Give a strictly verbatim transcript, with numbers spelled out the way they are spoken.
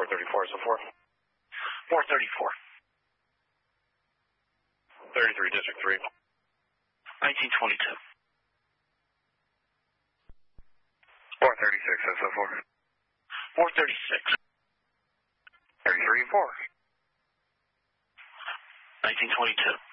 four thirty-four S O four. four thirty-four. thirty-three, District three. nineteen twenty-two. four thirty-six S O four. four thirty-six. thirty-three, four. nineteen twenty-two.